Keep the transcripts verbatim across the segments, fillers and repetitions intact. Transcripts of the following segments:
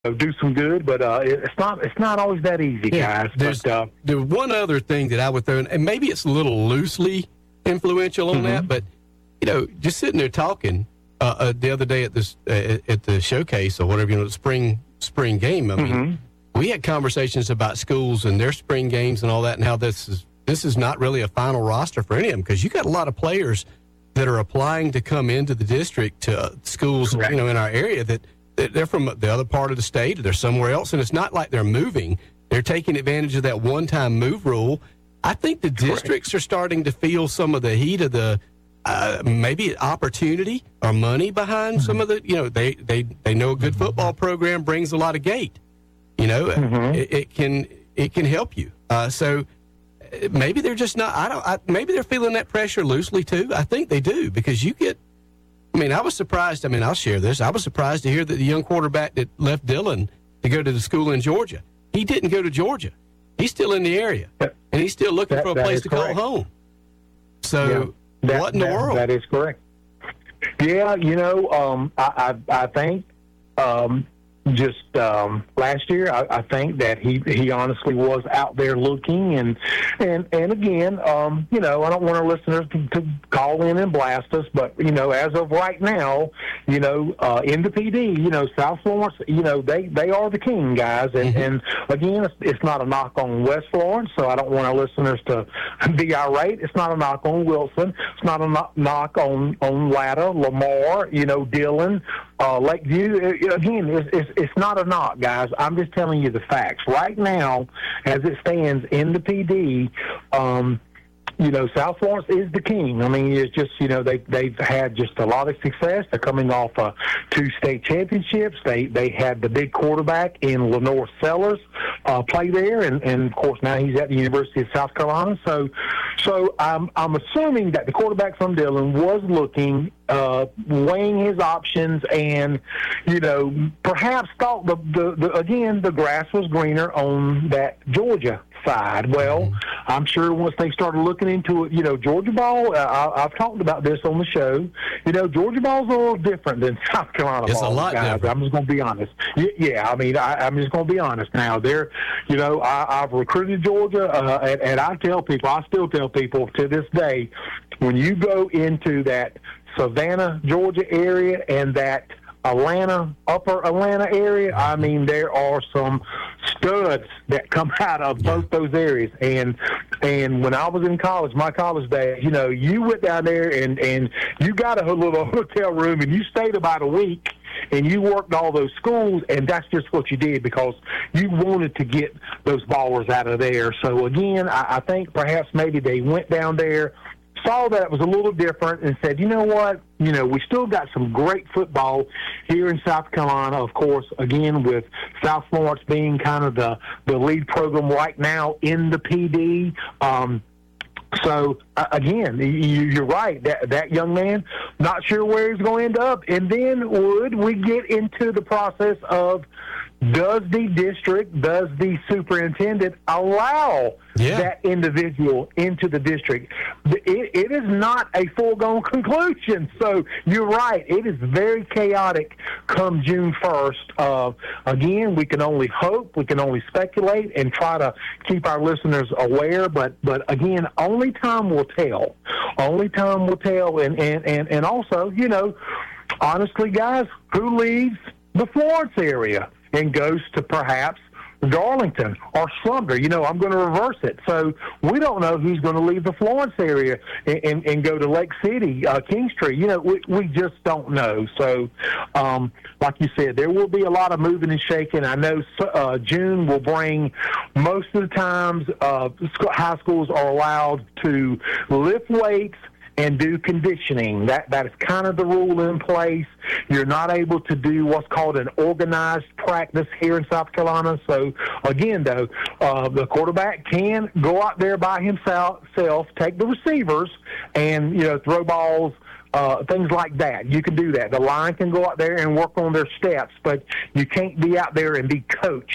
do some good, but uh, it's not it's not always that easy, yeah, guys. There's, but, uh, there's one other thing that I would throw in, and maybe it's a little loosely influential on mm-hmm. that, but, you know, just sitting there talking uh, uh, the other day at this uh, at the showcase or whatever, you know, the spring spring game, I mean, mm-hmm. we had conversations about schools and their spring games and all that, and how this is this is not really a final roster for any of them, because you got a lot of players that are applying to come into the district to uh, schools, Correct. you know, in our area that they're from the other part of the state, they're somewhere else, and it's not like they're moving. They're taking advantage of that one-time move rule. I think the districts Correct. are starting to feel some of the heat of the uh, maybe opportunity or money behind mm-hmm. some of the, you know, they, they, they know a good football program brings a lot of gate. You know, mm-hmm. it, it can it can help you. Uh, so maybe they're just not, I don't, I, maybe they're feeling that pressure loosely too. I think they do, because you get, I mean, I was surprised. I mean, I'll share this. I was surprised to hear that the young quarterback that left Dillon to go to the school in Georgia, he didn't go to Georgia. He's still in the area, and he's still looking that, for a place to correct. call home. So, yeah, that, what in that, the world? That is correct. Yeah, you know, um, I, I, I think um, just um, last year, I, I think that he he honestly was out there looking, and and and again, um, you know, I don't want our listeners to, to call in and blast us, but you know, as of right now, you know, uh, in the P D, you know, South Florence, you know, they they are the king, guys, and mm-hmm. and again, it's, it's not a knock on West Florence, so I don't want our listeners to be irate. It's not a knock on Wilson. It's not a knock on on Latta, Lamar, you know, Dillon. Uh, Lakeview, again, it's, it's, it's not a knock, guys. I'm just telling you the facts. Right now, as it stands in the P D, um, you know, South Florence is the king. I mean, it's just, you know, they, they've had just a lot of success. They're coming off uh, two state championships. They they had the big quarterback in Lenore Sellers uh, play there, and, and, of course, now he's at the University of South Carolina. So so I'm, I'm assuming that the quarterback from Dillon was looking, uh, weighing his options, and, you know, perhaps thought, the, the, the again, the grass was greener on that Georgia side. Well, I'm sure once they started looking into it, you know, Georgia ball, uh, I, I've talked about this on the show, you know, Georgia ball's a little different than South Carolina it's ball. It's a lot guys. different. I'm just going to be honest. Yeah, I mean, I, I'm just going to be honest now. They're, you know, I, I've recruited Georgia, uh, and, and I tell people, I still tell people to this day, when you go into that Savannah, Georgia area and that Atlanta, upper Atlanta area, I mean, there are some studs that come out of both those areas. And and when I was in college, my college days, you know, you went down there and, and you got a little hotel room and you stayed about a week and you worked all those schools, and that's just what you did because you wanted to get those ballers out of there. So, again, I, I think perhaps maybe they went down there, saw that it was a little different, and said, you know what, you know, we still got some great football here in South Carolina, of course, again, with South Florence being kind of the, the lead program right now in the P D. Um, so, uh, again, you, you're right, that, that young man, not sure where he's going to end up. And then would we get into the process of, does the district, does the superintendent allow yeah. that individual into the district? It, it is not a foregone conclusion. So you're right. It is very chaotic come June first. Uh, again, we can only hope, we can only speculate and try to keep our listeners aware. But, but again, only time will tell. Only time will tell. And, and, and, and also, you know, honestly, guys, who leaves the Florence area and goes to perhaps Darlington or Sumter? You know, I'm going to reverse it. So we don't know who's going to leave the Florence area and, and, and go to Lake City, uh, Kingstree. You know, we, we just don't know. So, um, like you said, there will be a lot of moving and shaking. I know uh, June will bring, most of the times, uh, high schools are allowed to lift weights and do conditioning. That that is kind of the rule in place. You're not able to do what's called an organized practice here in South Carolina. So, again, though, uh, the quarterback can go out there by himself, self, take the receivers, and, you know, throw balls, uh, things like that. You can do that. The line can go out there and work on their steps, but you can't be out there and be coached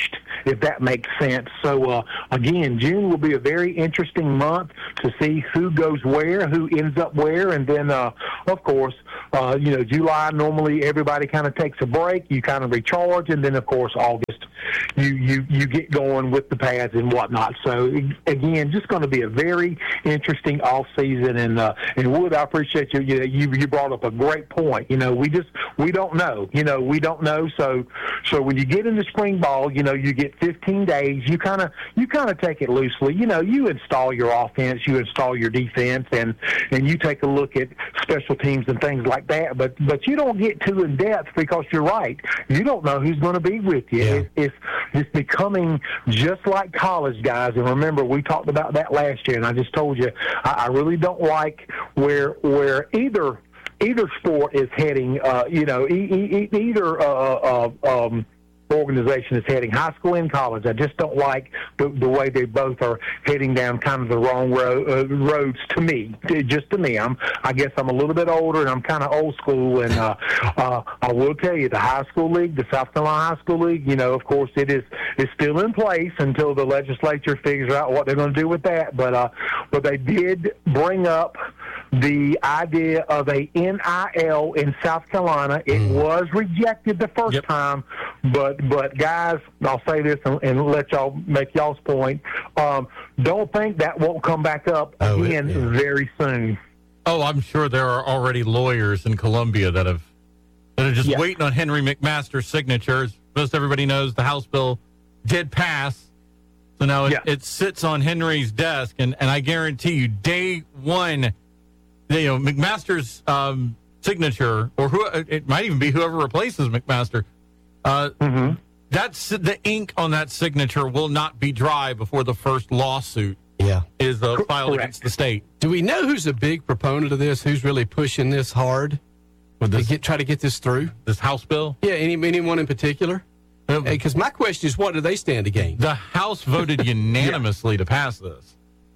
if that makes sense. So uh, again, June will be a very interesting month to see who goes where, who ends up where, and then uh, of course, uh, you know, July normally everybody kind of takes a break, you kind of recharge, and then of course August you you you get going with the pads and whatnot. So again, just going to be a very interesting off season. And uh, and Wood, I appreciate you. You you you brought up a great point. You know, we just we don't know. You know, we don't know. So so when you get into spring ball, you know, you get fifteen days. You kind of you kind of take it loosely. You know, you install your offense, you install your defense, and and you take a look at special teams and things like that. But but you don't get too in depth because you're right. You don't know who's going to be with you. Yeah. It, it's it's becoming just like college, guys. And remember, we talked about that last year, and I just told you I, I really don't like where where either either sport is heading. Uh, you know, e- e- either uh, uh, um, organization is heading, high school and college. I just don't like the, the way they both are heading down kind of the wrong ro- uh, roads to me. Just to me, I'm. I guess I'm a little bit older and I'm kind of old school. And uh, uh, I will tell you, the high school league, the South Carolina High School League. You know, of course, it is is still in place until the legislature figures out what they're going to do with that. But uh, but they did bring up the idea of a N I L in South Carolina. It mm. was rejected the first yep. time, but but guys, I'll say this and, and let y'all make y'all's point. Um, don't think that won't come back up oh, again it, yeah. very soon. Oh, I'm sure there are already lawyers in Columbia that have that are just yeah. waiting on Henry McMaster's signatures. Most everybody knows the House bill did pass, so now it, yeah. it sits on Henry's desk, and, and I guarantee you, day one, you know, McMaster's um, signature, or who it might even be whoever replaces McMaster. Uh, mm-hmm. That's the ink on that signature will not be dry before the first lawsuit yeah. is uh, filed Correct. against the state. Do we know who's a big proponent of this? Who's really pushing this hard With this, to get, try to get this through? This House bill? Yeah, any, anyone in particular? Because Um, my question is, what do they stand to gain? The House voted unanimously yeah. to pass this.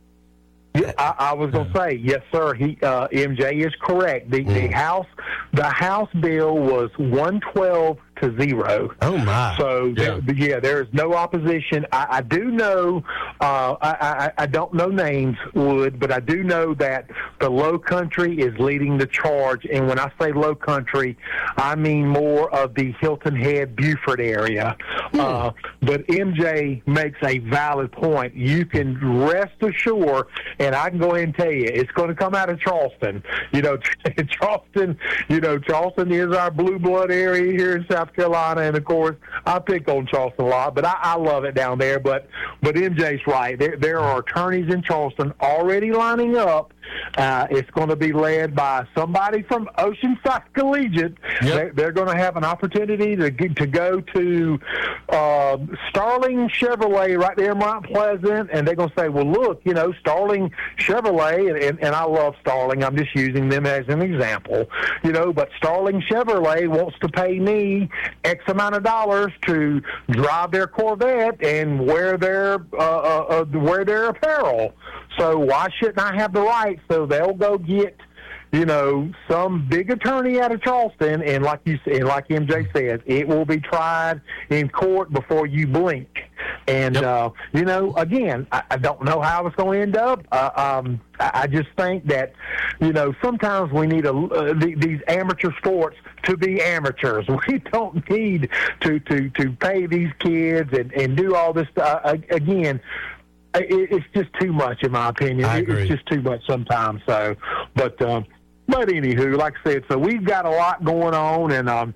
Yeah, I, I was going to say, yes, sir. He uh, M J is correct. The, mm. the House, the House bill was one twelve to zero. Oh my! So yeah, there, yeah there is no opposition. I, I do know. Uh, I, I, I don't know names, Wood, but I do know that the Low Country is leading the charge. And when I say Low Country, I mean more of the Hilton Head, Beaufort area. Hmm. Uh, but M J makes a valid point. You can rest assured, and I can go ahead and tell you, it's going to come out of Charleston. You know, Charleston. You know, Charleston is our blue blood area here in South Carolina, and of course, I pick on Charleston a lot, but I, I love it down there. But but M J's right. There there are attorneys in Charleston already lining up. Uh, it's going to be led by somebody from Oceanside Collegiate. Yep. They're, they're going to have an opportunity to to go to uh, Starling Chevrolet right there in Mount Pleasant, and they're going to say, well, look, you know, Starling Chevrolet, and, and, and I love Starling. I'm just using them as an example, you know, but Starling Chevrolet wants to pay me X amount of dollars to drive their Corvette and wear their uh, uh, uh, wear their apparel. So why shouldn't I have the right? So they'll go get, you know, some big attorney out of Charleston, and like you and like M J says, it will be tried in court before you blink. And yep. uh, you know, again, I, I don't know how it's going to end up. Uh, um, I, I just think that, you know, sometimes we need a, uh, the, these amateur sports to be amateurs. We don't need to to to pay these kids and and do all this uh, again. It's just too much, in my opinion. I agree. It's just too much sometimes. So, but um, but anywho, like I said, so we've got a lot going on, and um,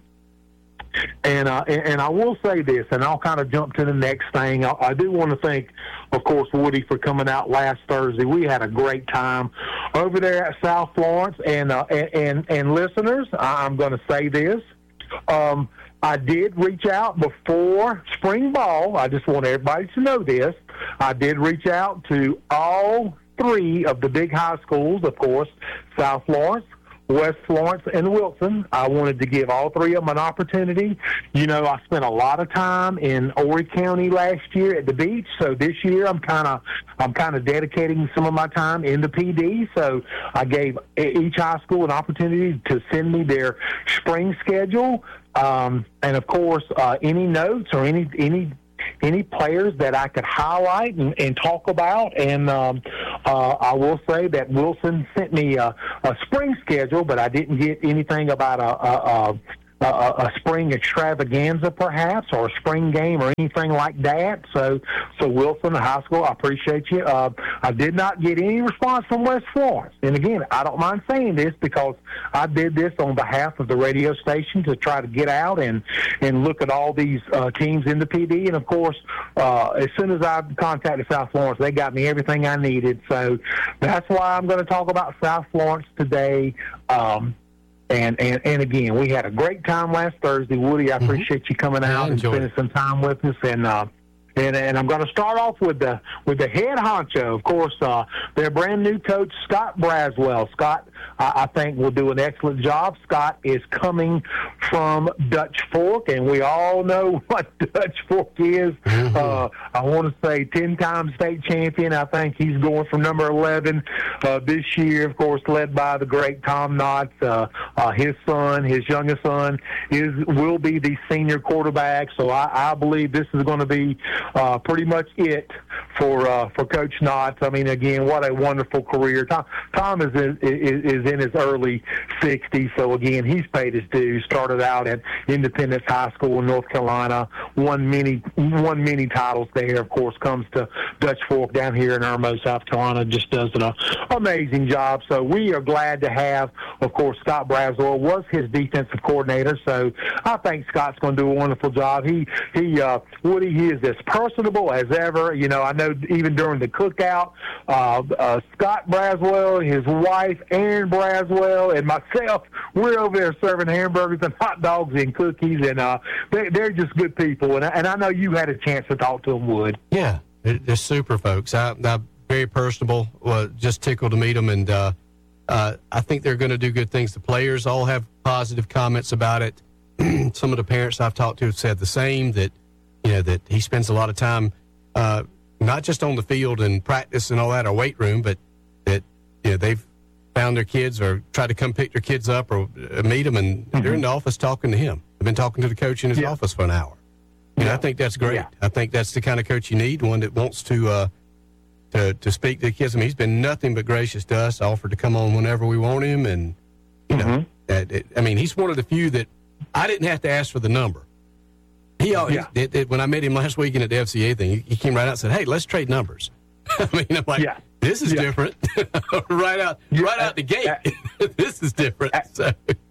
and uh, and, and I will say this, and I'll kind of jump to the next thing. I, I do want to thank, of course, Woody for coming out last Thursday. We had a great time over there at South Florence, and uh, and, and and listeners, I'm going to say this. Um, I did reach out before spring ball. I just want everybody to know this. I did reach out to all three of the big high schools, of course, South Florence, West Florence, and Wilson. I wanted to give all three of them an opportunity. You know, I spent a lot of time in Horry County last year at the beach, so this year I'm kind of I'm kind of dedicating some of my time in the P D. So I gave each high school an opportunity to send me their spring schedule, um, and of course, uh, any notes or any any. any players that I could highlight and, and talk about. And um, uh, I will say that Wilson sent me a, a spring schedule, but I didn't get anything about a, a, a A, a spring extravaganza, perhaps, or a spring game, or anything like that. So, so Wilson High School, I appreciate you. Uh, I did not get any response from West Florence, and again, I don't mind saying this because I did this on behalf of the radio station to try to get out and and look at all these uh, teams in the P D. And of course, uh, as soon as I contacted South Florence, they got me everything I needed. So that's why I'm going to talk about South Florence today. Um, And, and and again, we had a great time last Thursday. Woody, I appreciate mm-hmm. you coming out and spending some time with us. And uh, and and I'm going to start off with the with the head honcho. Of course, uh, their brand new coach, Scott Braswell. Scott, I, I think, will do an excellent job. Scott is coming from Dutch Fork, and we all know what Dutch Fork is. Mm-hmm. Uh, I want to say ten-time state champion. I think he's going from number eleven uh, this year, of course, led by the great Tom Knotts. Uh, uh, his son, his youngest son, is will be the senior quarterback. So I, I believe this is going to be uh, pretty much it for uh, for Coach Knotts. I mean, again, what a wonderful career. Tom, Tom is, in, is is in his early sixties, so again, he's paid his dues. Started out at Independence High School in North Carolina, won many won many titles there. Of course, comes to Dutch Fork down here in Irmo, South Carolina, just does an uh, amazing job. So we are glad to have, of course, Scott Braswell was his defensive coordinator. So I think Scott's going to do a wonderful job. He he uh, Woody, he is as personable as ever. You know, I know even during the cookout, uh, uh, Scott Braswell, his wife Erin Braswell, and myself, we're over there serving hamburgers and hot dogs and cookies, and uh, they, they're just good people. And, and I know you had a chance to talk to them, Wood. Yeah, they're, they're super folks. I, I'm very personable. Well, just tickled to meet them, and uh, uh, I think they're going to do good things. The players all have positive comments about it. Some of the parents I've talked to have said the same, that you know that he spends a lot of time uh, not just on the field and practice and all that, or weight room, but that you know they've found their kids or tried to come pick their kids up or uh, meet them, and mm-hmm. they're in the office talking to him. They've been talking to the coach in his yeah. office for an hour. You know, yeah. I think that's great. Yeah. I think that's the kind of coach you need, one that wants to uh, to to speak to the kids. I mean, he's been nothing but gracious to us, offered to come on whenever we want him, and you mm-hmm. know, that, it, I mean, he's one of the few that I didn't have to ask for the number. He always, yeah. it, it, when I met him last weekend at the F C A thing, he, he came right out and said, "Hey, let's trade numbers." I mean, I'm like, yeah. this is yeah. different. right out, yeah. right out the gate. Uh, this is different. Uh, so.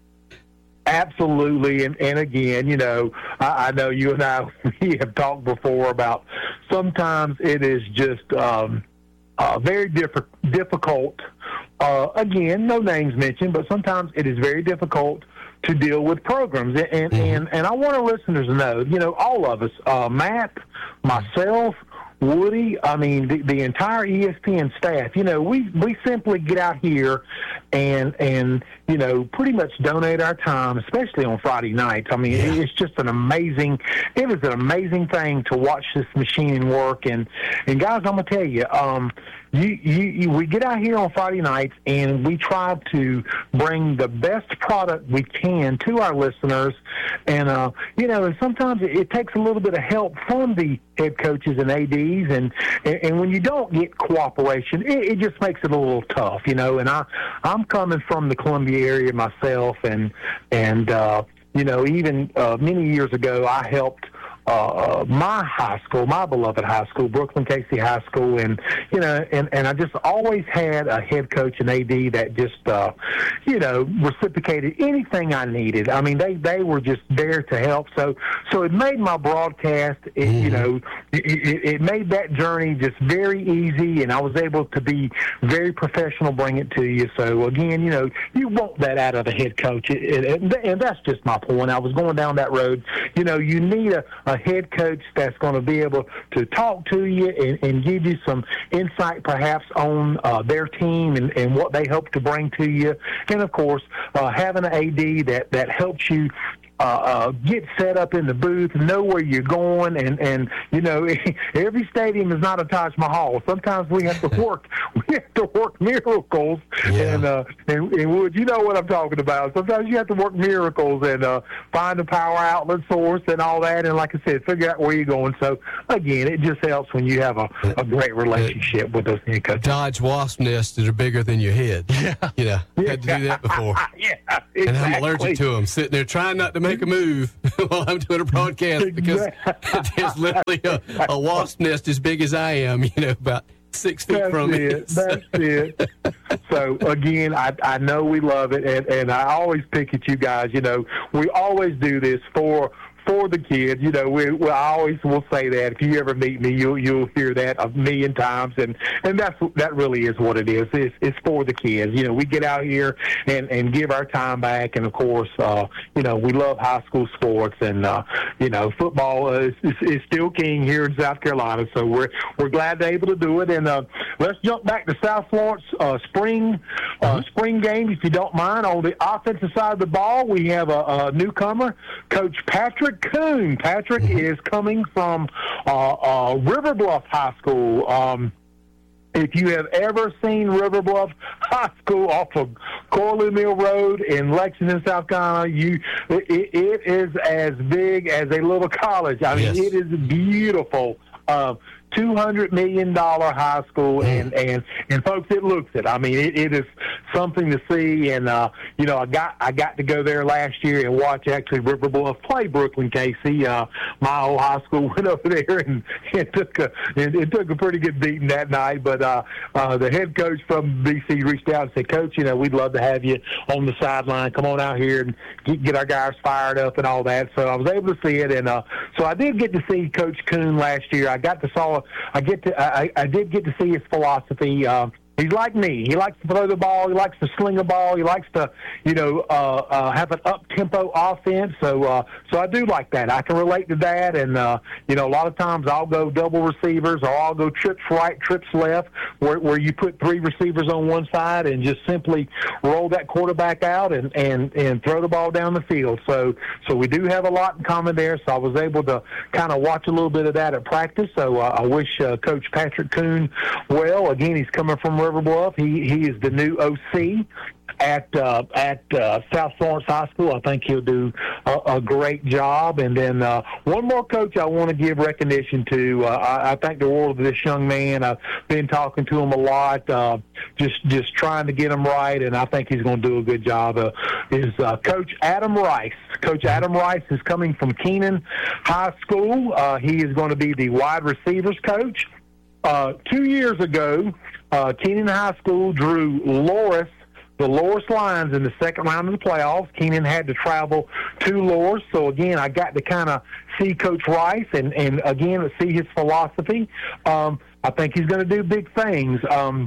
Absolutely, and and again, you know, I, I know you and I we have talked before about sometimes it is just um, uh, very diff- difficult. Uh, again, no names mentioned, but sometimes it is very difficult to deal with programs. And and, mm-hmm. and, and I want our listeners to know, you know, all of us, uh, Matt, myself, Woody, I mean, the, the entire E S P N staff, you know, we, we simply get out here and, and, you know, pretty much donate our time, especially on Friday nights. I mean, yeah. it's just an amazing, it was an amazing thing to watch this machine work. And, and guys, I'm going to tell you, um, You, you, you, we get out here on Friday nights and we try to bring the best product we can to our listeners. And, uh, you know, and sometimes it, it takes a little bit of help from the head coaches and A Ds. And, and, and when you don't get cooperation, it, it just makes it a little tough, you know. And I, I'm coming from the Columbia area myself. And, and uh, you know, even uh, many years ago, I helped Uh, my high school, my beloved high school, Brooklyn Casey High School, and you know, and, and I just always had a head coach and A D that just, uh, you know, reciprocated anything I needed. I mean, they, they were just there to help. So so it made my broadcast, it, mm-hmm. you know, it, it, it made that journey just very easy, and I was able to be very professional, bring it to you. So again, you know, you want that out of a head coach, it, it, and that's just my point. I was going down that road. You know, you need a, a head coach that's going to be able to talk to you and, and give you some insight perhaps on uh, their team and, and what they hope to bring to you. And, of course, uh, having an A D that, that helps you uh, uh, get set up in the booth, know where you're going, and, and you know, every stadium is not a Taj Mahal. Sometimes we have to work, we have to work miracles, yeah. and, uh, and and Wood, you know what I'm talking about. Sometimes you have to work miracles and uh, find a power outlet source and all that, and like I said, figure out where you're going. So again, it just helps when you have a, a great relationship with those head coaches. Dodge wasp nests that are bigger than your head. Yeah, you know, I had to do that before. yeah, exactly. And I'm allergic to them. Sitting there trying not to make a move while I'm doing a broadcast because there's literally a, a wasp nest as big as I am. You know, about six feet That's from it. me. That's it. So again, I I know we love it, and and I always pick at you guys. You know, we always do this for. For the kids, you know, we, we I always will say that. If you ever meet me, you'll you'll hear that a million times, and, and that's that really is what it is. It's, it's for the kids. You know, we get out here and, and give our time back, and of course, uh, you know, we love high school sports, and uh, you know, football is, is, is still king here in South Carolina. So we're we're glad to able to do it. And uh, let's jump back to South Florence uh, spring uh, mm-hmm. spring game, if you don't mind. On the offensive side of the ball, we have a, a newcomer, Coach Patrick Kuhn. Patrick is coming from uh, uh, River Bluff High School. Um, if you have ever seen River Bluff High School off of Corley Mill Road in Lexington, South Carolina, you it, it is as big as a little college. I mean, yes. It is beautiful. Uh, two hundred million dollars high school, and, and, and folks, it looks it. I mean, it, it is something to see, and, uh, you know, I got I got to go there last year and watch actually River Bluff play Brooklyn K C. Uh, my old high school went over there, and it took a, it, it took a pretty good beating that night, but uh, uh, the head coach from B C reached out and said, Coach, you know, we'd love to have you on the sideline. Come on out here and get, get our guys fired up and all that. So I was able to see it, and uh, so I did get to see Coach Kuhn last year. I got to saw I get to I, I did get to see his philosophy. Uh, he's like me. He likes to throw the ball. He likes to sling a ball. He likes to, you know, uh, uh, have an up-tempo offense. So, uh, so I do like that. I can relate to that. And uh, you know, a lot of times I'll go double receivers, or I'll go trips right, trips left, where where you put three receivers on one side and just simply roll that quarterback out and and and throw the ball down the field. So, so we do have a lot in common there. So I was able to kind of watch a little bit of that at practice. So uh, I wish uh, Coach Patrick Kuhn well. Again, he's coming from River Bluff. He he is the new O C at uh, at uh, South Florence High School. I think he'll do a, a great job. And then uh, one more coach I want to give recognition to. Uh, I, I think the world of this young man. I've been talking to him a lot, uh, just just trying to get him right, and I think he's going to do a good job. Uh, is uh, Coach Adam Rice. Coach Adam Rice is coming from Keenan High School. Uh, he is going to be the wide receivers coach. Uh, two years ago, uh, Keenan High School drew Loris, the Loris Lions, in the second round of the playoffs. Keenan had to travel to Loris. So, again, I got to kind of see Coach Rice and, and, again, see his philosophy. Um, I think he's going to do big things. Um,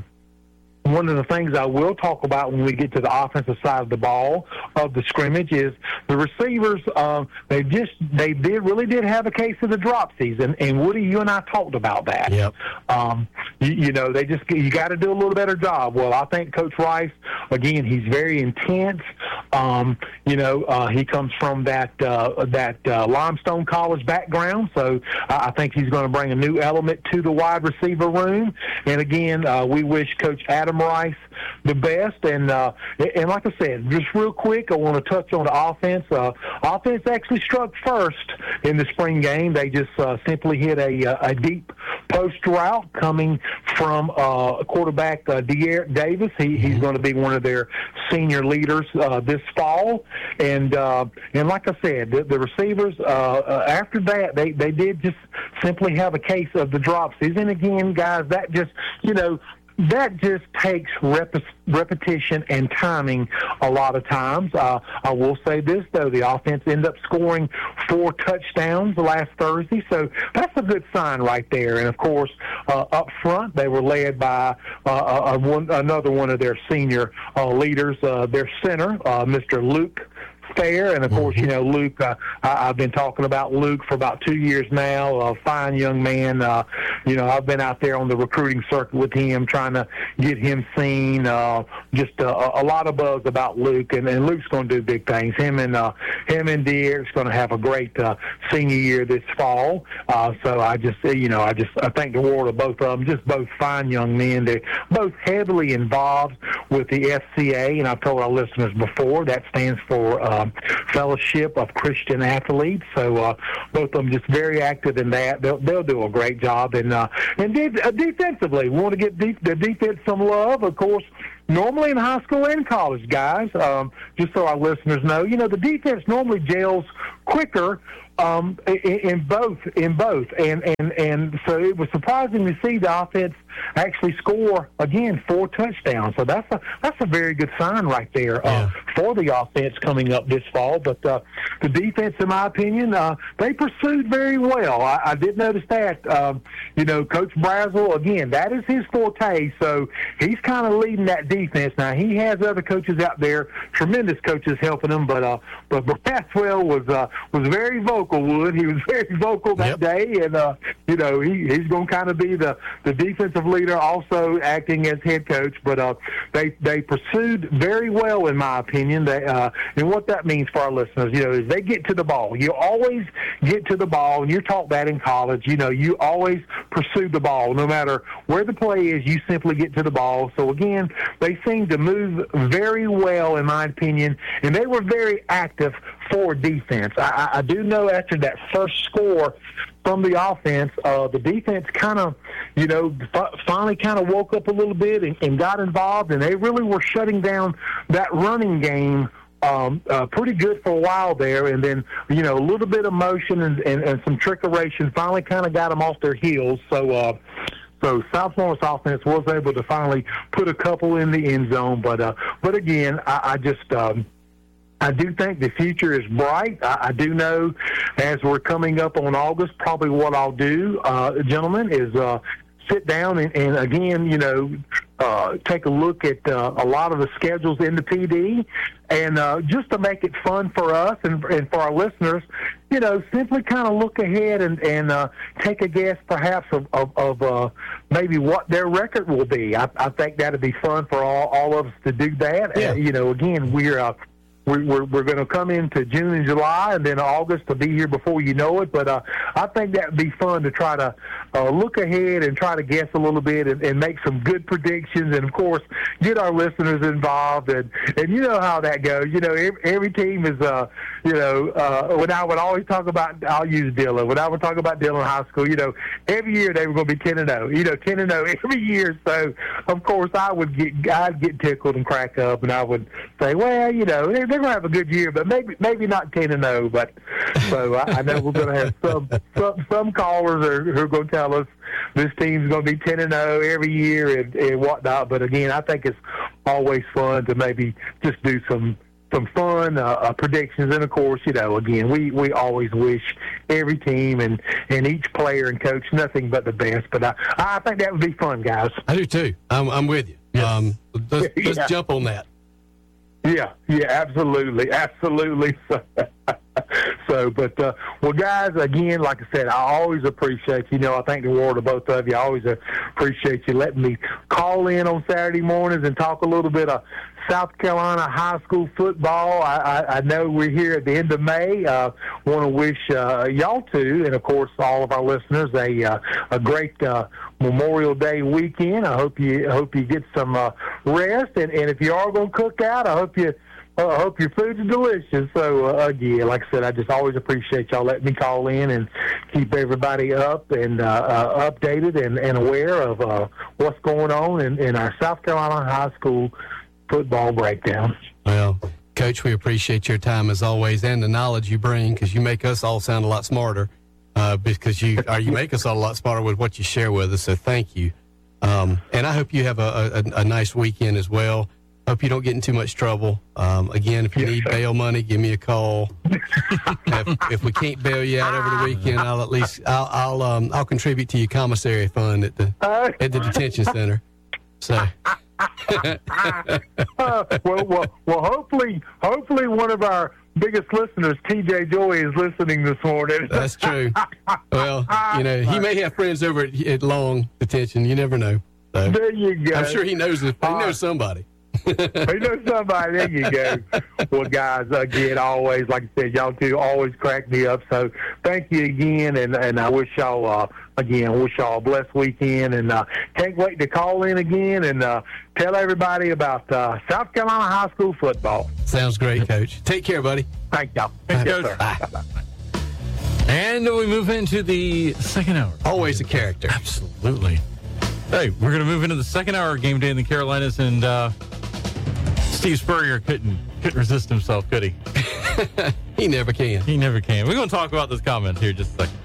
One of the things I will talk about when we get to the offensive side of the ball of the scrimmage is the receivers. Um, they just they did really did have a case of the drop season, and Woody, you and I talked about that. Yep. Um, you, you know, they just you got to do a little better job. Well, I think Coach Rice, again, he's very intense. Um, you know, uh, he comes from that uh, that uh, Limestone College background, so I think he's going to bring a new element to the wide receiver room. And again, uh, we wish Coach Adam Rice the best. And uh, and like I said, just real quick, I want to touch on the offense. Uh, offense actually struck first in the spring game. They just uh, simply hit a, a deep post route coming from uh, quarterback uh, De'Eric Davis. He, he's going to be one of their senior leaders uh, this fall. And uh, and like I said, the, the receivers, uh, uh, after that, they, they did just simply have a case of the drop season. Again, guys, that just, you know, that just takes rep- repetition and timing a lot of times. Uh, I will say this, though. The offense ended up scoring four touchdowns last Thursday, so that's a good sign right there. And, of course, uh, up front, they were led by uh, a, one, another one of their senior uh, leaders, uh, their center, uh, Mister Luke Fair. And, of course, you know, Luke, uh, I, I've been talking about Luke for about two years now, a fine young man. Uh, you know, I've been out there on the recruiting circuit with him, trying to get him seen. Uh, just a, a lot of buzz about Luke, and, and Luke's going to do big things. Him and uh, him and De'Eric's going to have a great uh, senior year this fall. Uh, so I just, you know, I just I thank the world of both of them. Just both fine young men. They're both heavily involved with the F C A, and I've told our listeners before that stands for um, Fellowship of Christian Athletes. So uh, both of them just very active in that. They'll, they'll do a great job. And uh, and de- uh, defensively, we want to get de- the defense some love, of course. Normally in high school and college, guys, um, just so our listeners know, you know, the defense normally gels quicker um, in, in both, in both, and, and and so it was surprising to see the offense actually score again four touchdowns. So that's a that's a very good sign right there uh, yeah. for the offense coming up this fall. But uh, the defense, in my opinion, uh, they pursued very well. I, I did notice that. Um, you know, Coach Brazel, again, that is his forte. So he's kind of leading that defense. Now he has other coaches out there, tremendous coaches helping him. But uh, but Braswell was uh, was very vocal. Wood, he was very vocal that yep. day, and uh, you know he, he's going to kind of be the, the defensive leader, also acting as head coach. But uh, they they pursued very well, in my opinion. They, uh, and what that means for our listeners, you know, is they get to the ball. You always get to the ball, and you're taught that in college. You know, you always pursue the ball, no matter where the play is. You simply get to the ball. So again, they seem to move very well, in my opinion, and they were very active for defense. I, I do know after that first score from the offense, uh, the defense kind of, you know, f- finally kind of woke up a little bit and, and got involved, and they really were shutting down that running game um, uh, pretty good for a while there. And then, you know, a little bit of motion and, and, and some trickeration finally kind of got them off their heels. So, uh, So South Florence offense was able to finally put a couple in the end zone. But, uh, but again, I, I just um, – I do think the future is bright. I, I do know as we're coming up on August, probably what I'll do, uh, gentlemen, is uh, sit down and, and, again, you know, uh, take a look at uh, a lot of the schedules in the P D, and uh, just to make it fun for us and, and for our listeners, you know, simply kind of look ahead and, and uh, take a guess perhaps of, of, of uh, maybe what their record will be. I, I think that would be fun for all, all of us to do that. Yeah. Uh, you know, again, we're uh, We're, we're, we're going to come into June and July, and then August to be here before you know it. But uh, I think that would be fun to try to uh, look ahead and try to guess a little bit and, and make some good predictions, and, of course, get our listeners involved. And, and you know how that goes. You know, every, every team is, uh, you know, uh, when I would always talk about, I'll use Dillon. When I would talk about Dillon High School, you know, every year they were going to be ten and oh. You know, ten and oh every year. So, of course, I would get, I'd get tickled and crack up, and I would say, well, you know, they're, they're going to have a good year, but maybe maybe not ten and oh. But so I, I know we're going to have some some, some callers are, who are going to tell us this team's going to be ten and oh every year and, and whatnot. But again, I think it's always fun to maybe just do some some fun uh, uh, predictions. And of course, you know, again, we, we always wish every team and, and each player and coach nothing but the best. But I, I think that would be fun, guys. I do too. I'm, I'm with you. Yes. Um, let's, let's yeah. jump on that. Yeah, yeah, absolutely, absolutely. So, so but, uh, well, guys, again, like I said, I always appreciate you. You know, I thank the world of both of you. I always appreciate you letting me call in on Saturday mornings and talk a little bit of South Carolina high school football. I, I, I know we're here at the end of May. Uh, want to wish uh, y'all too, and of course all of our listeners, a uh, a great uh, Memorial Day weekend. I hope you I hope you get some uh, rest, and, and if you are going to cook out, I hope you. Uh, I hope your food's delicious. So, uh, again, like I said, I just always appreciate y'all letting me call in and keep everybody up and uh, uh, updated and, and aware of uh, what's going on in, in our South Carolina high school football breakdown. Well, Coach, we appreciate your time as always and the knowledge you bring, because you make us all sound a lot smarter uh, because you or you make us all a lot smarter with what you share with us. So thank you. Um, and I hope you have a, a, a nice weekend as well. Hope you don't get in too much trouble. Um, again, if you yes, need sir. bail money, give me a call. if, if we can't bail you out over the weekend, I'll at least I'll I'll, um, I'll contribute to your commissary fund at the at the detention center. So. uh, well, well, well, hopefully, hopefully one of our biggest listeners, T J Joy, is listening this morning. That's true. Well, you know, he may have friends over at, at Long Detention. You never know. So, there you go. I'm sure he knows he knows somebody. He knows somebody. There you go. Well, guys, again, always, like I said, y'all two always crack me up. So thank you again, and, and I wish y'all, uh, again, wish y'all a blessed weekend, and uh, can't wait to call in again and uh, tell everybody about uh, South Carolina high school football. Sounds great, Coach. Take care, buddy. Thank y'all. Thanks, Yes, Coach. sir. Bye. And we move into the second hour. Always a character. Absolutely. Hey, we're going to move into the second hour of Game Day in the Carolinas, and uh, Steve Spurrier couldn't couldn't resist himself, could he? He never can. He never can. We're going to talk about this comment here in just a second.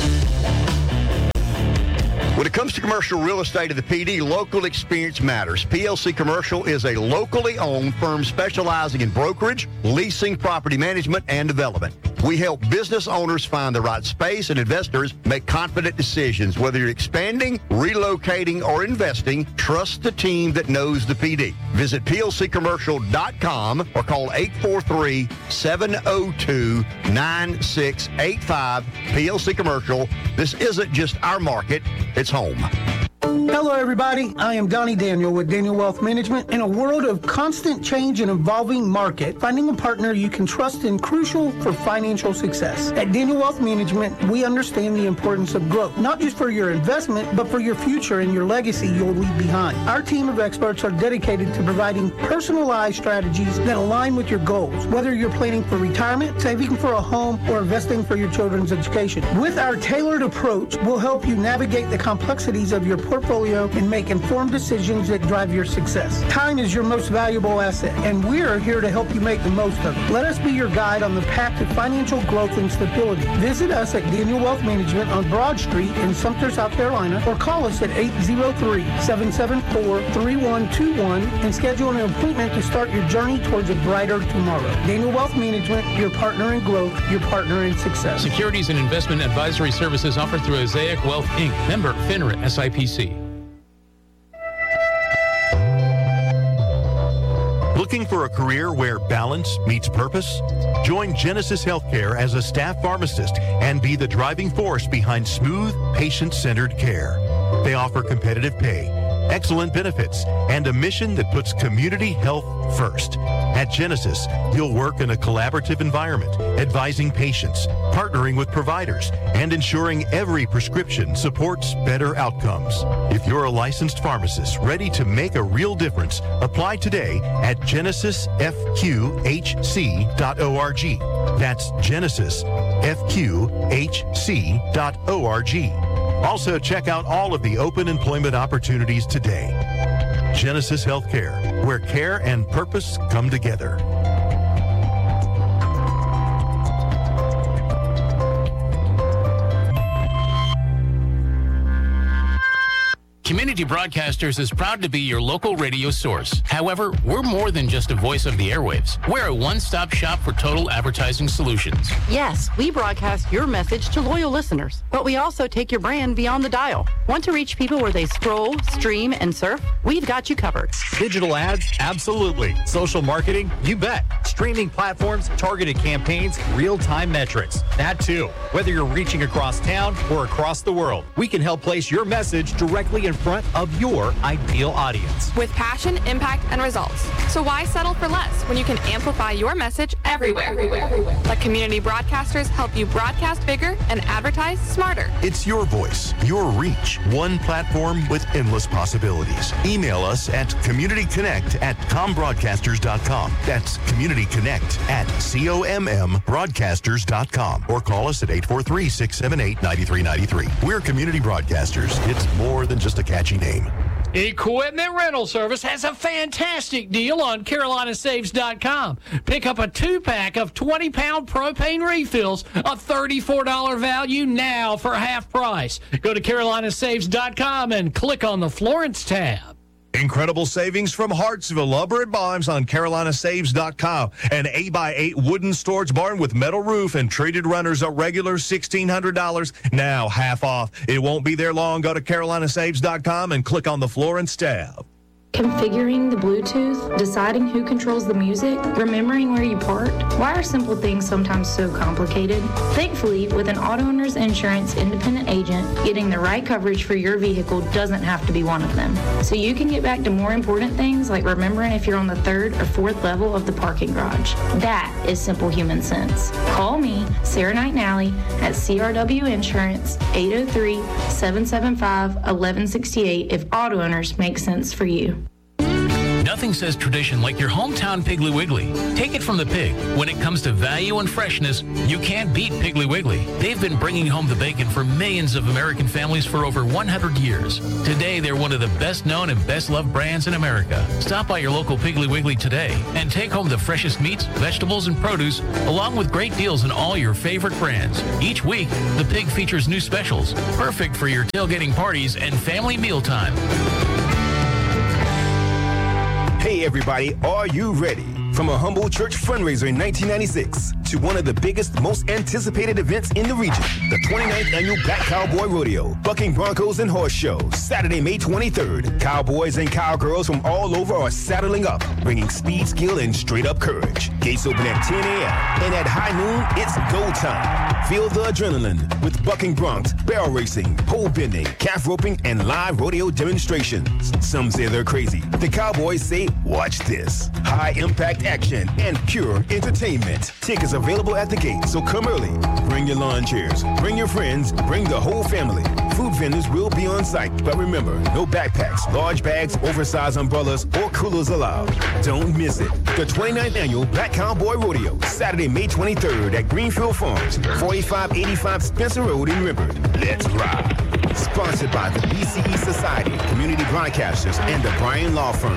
When it comes to commercial real estate of the P D, local experience matters. P L C Commercial is a locally owned firm specializing in brokerage, leasing, property management, and development. We help business owners find the right space and investors make confident decisions. Whether you're expanding, relocating, or investing, trust the team that knows the P D. Visit P L C commercial dot com or call eight four three, seven oh two, nine six eight five. P L C Commercial. This isn't just our market, it's home. Hello, everybody. I am Donnie Daniel with Daniel Wealth Management. In a world of constant change and evolving market, finding a partner you can trust is crucial for financial success. At Daniel Wealth Management, we understand the importance of growth, not just for your investment, but for your future and your legacy you'll leave behind. Our team of experts are dedicated to providing personalized strategies that align with your goals, whether you're planning for retirement, saving for a home, or investing for your children's education. With our tailored approach, we'll help you navigate the complexities of your portfolio and make informed decisions that drive your success. Time is your most valuable asset, and we're here to help you make the most of it. Let us be your guide on the path to financial growth and stability. Visit us at Daniel Wealth Management on Broad Street in Sumter, South Carolina, or call us at eight oh three, seven seven four, three one two one and schedule an appointment to start your journey towards a brighter tomorrow. Daniel Wealth Management, your partner in growth, your partner in success. Securities and investment advisory services offered through Osaic Wealth, Incorporated. Member FINRA S I P C. Looking for a career where balance meets purpose? Join Genesis Healthcare as a staff pharmacist and be the driving force behind smooth, patient-centered care. They offer competitive pay, excellent benefits, and a mission that puts community health first. At Genesis, you'll work in a collaborative environment, advising patients, partnering with providers, and ensuring every prescription supports better outcomes. If you're a licensed pharmacist ready to make a real difference, apply today at genesis f q h c dot org. That's genesis f q h c dot org. Also, check out all of the open employment opportunities today. Genesis Healthcare, where care and purpose come together. Community Broadcasters is proud to be your local radio source. However, we're more than just a voice of the airwaves. We're a one-stop shop for total advertising solutions. Yes, we broadcast your message to loyal listeners, but we also take your brand beyond the dial. Want to reach people where they scroll, stream, and surf? We've got you covered. Digital ads? Absolutely. Social marketing? You bet. Streaming platforms, targeted campaigns, real-time metrics. That too. Whether you're reaching across town or across the world, we can help place your message directly in front of your ideal audience. With passion, impact, and results. So why settle for less when you can amplify your message everywhere? everywhere, everywhere. Let community broadcasters help you broadcast bigger and advertise smarter. It's your voice, your reach, one platform with endless possibilities. Email us at communityconnect at combroadcasters dot com. That's communityconnect at C O M M broadcasters dot com. Or call us at eight four three, six seven eight, nine three nine three. We're Community Broadcasters. It's more than just a catchy name. Equipment Rental Service has a fantastic deal on carolina saves dot com. Pick up a two-pack of twenty-pound propane refills, a thirty-four dollars value now for half price. Go to carolina saves dot com and click on the Florence tab. Incredible savings from Hartsville Lumber and Bombs on carolina saves dot com. An eight by eight wooden storage barn with metal roof and treated runners, a regular sixteen hundred dollars, now half off. It won't be there long. Go to carolina saves dot com and click on the Florence tab. Configuring the Bluetooth, deciding who controls the music, remembering where you parked. Why are simple things sometimes so complicated? Thankfully, with an Auto Owners Insurance independent agent, getting the right coverage for your vehicle doesn't have to be one of them. So you can get back to more important things like remembering if you're on the third or fourth level of the parking garage. That is simple human sense. Call me, Sarah Knight Nally, at C R W Insurance, eight oh three, seven seven five, one one six eight if Auto Owners make sense for you. Nothing says tradition like your hometown Piggly Wiggly. Take it from the pig. When it comes to value and freshness, you can't beat Piggly Wiggly. They've been bringing home the bacon for millions of American families for over one hundred years. Today, they're one of the best known and best loved brands in America. Stop by your local Piggly Wiggly today and take home the freshest meats, vegetables, and produce, along with great deals on all your favorite brands. Each week, the pig features new specials, perfect for your tailgating parties and family mealtime. Hey everybody, are you ready? From a humble church fundraiser in nineteen ninety-six to one of the biggest, most anticipated events in the region, the twenty-ninth Annual Black Cowboy Rodeo, Bucking Broncos and Horse Show, Saturday, May twenty-third. Cowboys and cowgirls from all over are saddling up, bringing speed, skill, and straight-up courage. Gates open at ten a.m. and at high noon, it's go time. Feel the adrenaline with bucking broncs, barrel racing, pole bending, calf roping, and live rodeo demonstrations. Some say they're crazy. The Cowboys say, watch this. High-impact action and pure entertainment. Tickets available at the gate, so come early. Bring your lawn chairs, bring your friends, bring the whole family. Food vendors will be on site, but remember, no backpacks, large bags, oversized umbrellas, or coolers allowed. Don't miss it. The twenty-ninth Annual Black Cowboy Rodeo, Saturday, May twenty-third at Greenfield Farms, forty-five eighty-five Spencer Road in River. Let's ride. Sponsored by the B C E Society, Community Broadcasters, and the Bryan Law Firm.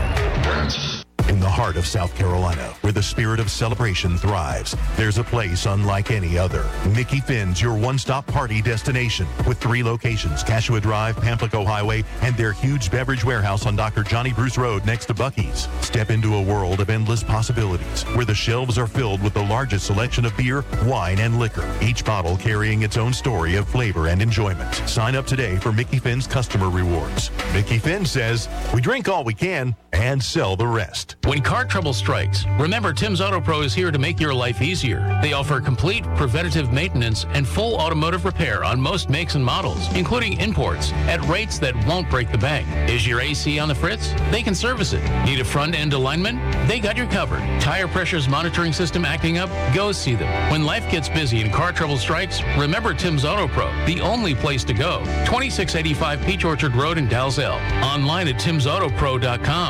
In the heart of South Carolina, where the spirit of celebration thrives, there's a place unlike any other. Mickey Finn's your one-stop party destination with three locations, Cashua Drive, Pamplico Highway, and their huge beverage warehouse on Doctor Johnny Bruce Road next to Buc-ee's. Step into a world of endless possibilities where the shelves are filled with the largest selection of beer, wine, and liquor, each bottle carrying its own story of flavor and enjoyment. Sign up today for Mickey Finn's customer rewards. Mickey Finn says, we drink all we can and sell the rest. When car trouble strikes, remember Tim's Auto Pro is here to make your life easier. They offer complete preventative maintenance and full automotive repair on most makes and models, including imports, at rates that won't break the bank. Is your A C on the fritz? They can service it. Need a front-end alignment? They got you covered. Tire pressures monitoring system acting up? Go see them. When life gets busy and car trouble strikes, remember Tim's Auto Pro, the only place to go. twenty-six eighty-five Peach Orchard Road in Dalzell. Online at tims auto pro dot com.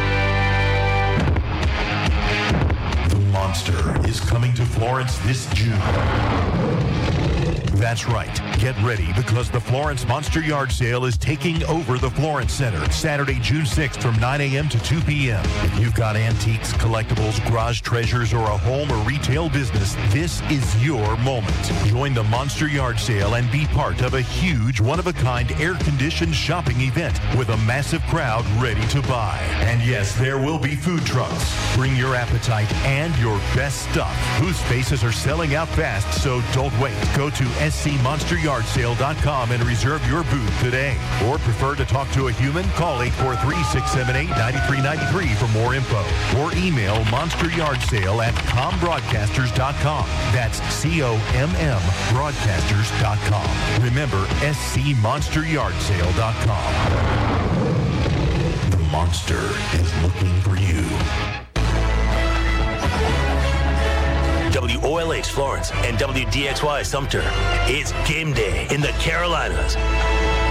Monster is coming to Florence this June. That's right. Get ready because the Florence Monster Yard Sale is taking over the Florence Center Saturday, June sixth from nine a.m. to two p.m. If you've got antiques, collectibles, garage treasures, or a home or retail business, this is your moment. Join the Monster Yard Sale and be part of a huge, one-of-a-kind, air-conditioned shopping event with a massive crowd ready to buy. And yes, there will be food trucks. Bring your appetite and your best stuff, whose spaces are selling out fast, so don't wait. Go to S C monster yard sale dot com and reserve your booth today. Or prefer to talk to a human? Call eight four three, six seven eight, nine three nine three for more info. Or email monster yard sale at com broadcasters dot com. That's C O M M broadcasters dot com. Remember, S C monster yard sale dot com. The monster is looking for you. W O L H Florence and W D X Y Sumter. It's game day in the Carolinas.